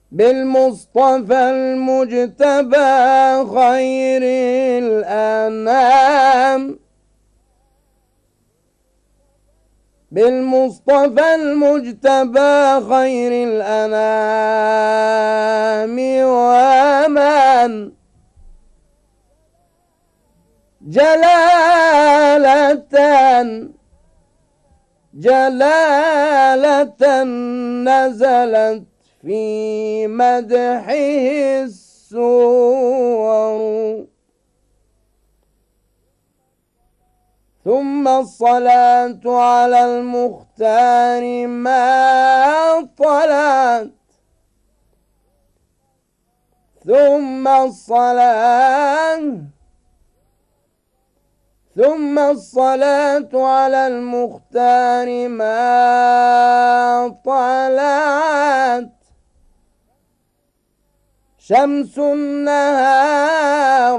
بالمصطفى المجتبى خير الأنام، بالمصطفى المجتبى خير الأنام، ومن جلالة نزلت في مدحه السور. ثم الصلاة على المختار ما طلعت، ثم الصلاة على المختار ما طلعت شمس النهار